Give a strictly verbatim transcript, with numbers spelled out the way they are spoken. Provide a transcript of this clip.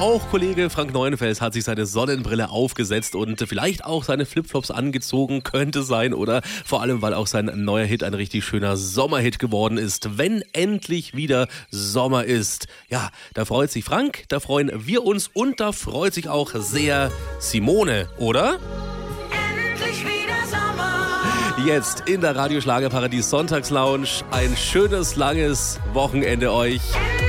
Auch Kollege Frank Neuenfels hat sich seine Sonnenbrille aufgesetzt und vielleicht auch seine Flipflops angezogen, könnte sein. Oder vor allem, weil auch sein neuer Hit ein richtig schöner Sommerhit geworden ist. Wenn endlich wieder Sommer ist. Ja, da freut sich Frank, da freuen wir uns und da freut sich auch sehr Simone, oder? Endlich wieder Sommer. Jetzt in der Radioschlagerparadies Sonntagslounge. Ein schönes, langes Wochenende euch.